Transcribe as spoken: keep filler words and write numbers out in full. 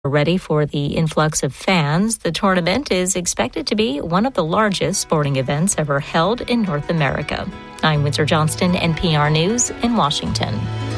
Ready for the influx of fans, the tournament is expected to be one of the largest sporting events ever held in North America. I'm Windsor Johnston, N P R News in Washington.